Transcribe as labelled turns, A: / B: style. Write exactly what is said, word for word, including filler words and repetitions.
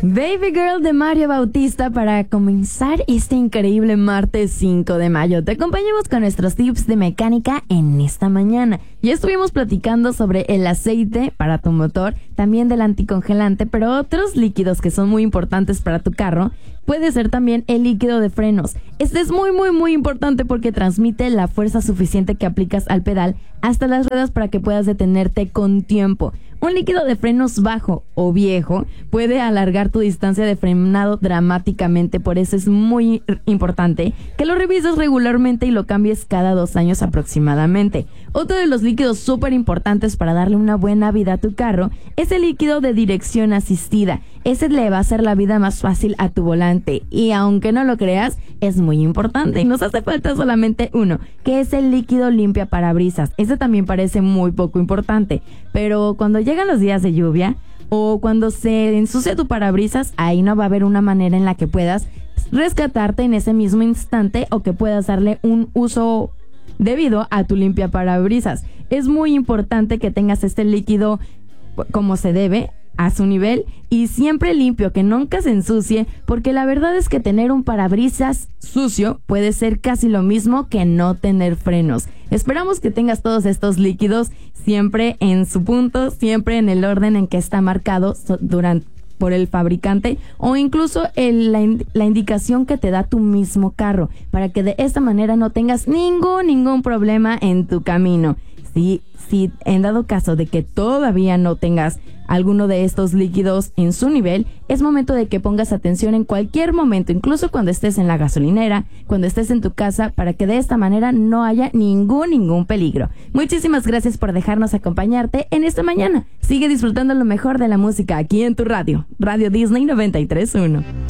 A: Baby Girl de Mario Bautista para comenzar este increíble martes cinco de mayo. Te acompañamos con nuestros tips de mecánica en esta mañana. Ya estuvimos platicando sobre el aceite para tu motor, también del anticongelante, pero otros líquidos que son muy importantes para tu carro puede ser también el líquido de frenos. Este es muy muy muy importante porque transmite la fuerza suficiente que aplicas al pedal hasta las ruedas para que puedas detenerte con tiempo. Un líquido de frenos bajo o viejo puede alargar tu distancia de frenado dramáticamente, por eso es muy importante que lo revises regularmente y lo cambies cada dos años aproximadamente. Otro de los líquidos súper importantes para darle una buena vida a tu carro es el líquido de dirección asistida. Ese le va a hacer la vida más fácil a tu volante y aunque no lo creas, es muy importante y nos hace falta solamente uno, que es el líquido limpia parabrisas. Ese también parece muy poco importante, pero cuando llegan los días de lluvia o cuando se ensucia tu parabrisas, ahí no va a haber una manera en la que puedas rescatarte en ese mismo instante o que puedas darle un uso debido a tu limpia parabrisas. Es muy importante que tengas este líquido como se debe, a su nivel y siempre limpio, que nunca se ensucie, porque la verdad es que tener un parabrisas sucio puede ser casi lo mismo que no tener frenos. Esperamos que tengas todos estos líquidos siempre en su punto, siempre en el orden en que está marcado durante por el fabricante o incluso el, la, la indicación que te da tu mismo carro, para que de esta manera no tengas ningún ningún problema en tu camino. Si, si en dado caso de que todavía no tengas alguno de estos líquidos en su nivel, es momento de que pongas atención en cualquier momento, incluso cuando estés en la gasolinera, cuando estés en tu casa, para que de esta manera no haya ningún, ningún peligro. Muchísimas gracias por dejarnos acompañarte en esta mañana. Sigue disfrutando lo mejor de la música aquí en tu radio, Radio Disney noventa y tres punto uno.